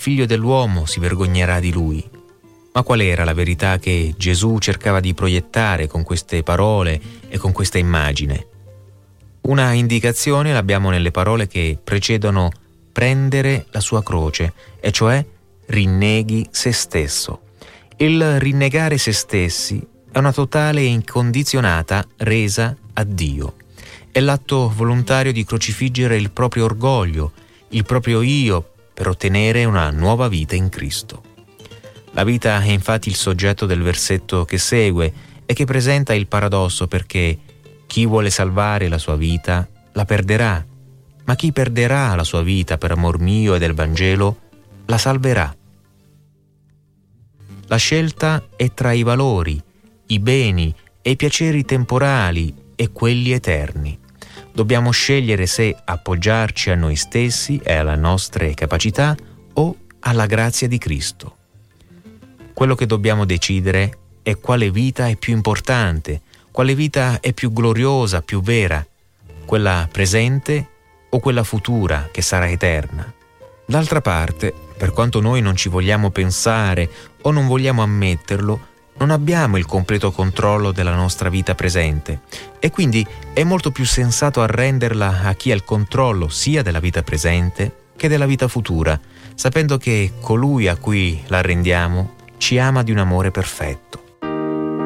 figlio dell'uomo si vergognerà di lui. Ma qual era la verità che Gesù cercava di proiettare con queste parole e con questa immagine? Una indicazione l'abbiamo nelle parole che precedono prendere la sua croce, e cioè rinneghi se stesso. Il rinnegare se stessi è una totale e incondizionata resa a Dio. È l'atto volontario di crocifiggere il proprio orgoglio, il proprio io, per ottenere una nuova vita in Cristo. La vita è infatti il soggetto del versetto che segue e che presenta il paradosso, perché chi vuole salvare la sua vita la perderà, ma chi perderà la sua vita per amor mio e del Vangelo la salverà. La scelta è tra i valori, i beni e i piaceri temporali e quelli eterni. Dobbiamo scegliere se appoggiarci a noi stessi e alle nostre capacità o alla grazia di Cristo. Quello che dobbiamo decidere è quale vita è più importante, quale vita è più gloriosa, più vera, quella presente o quella futura che sarà eterna. D'altra parte, per quanto noi non ci vogliamo pensare o non vogliamo ammetterlo, non abbiamo il completo controllo della nostra vita presente e quindi è molto più sensato arrenderla a chi ha il controllo sia della vita presente che della vita futura, sapendo che colui a cui la arrendiamo ci ama di un amore perfetto.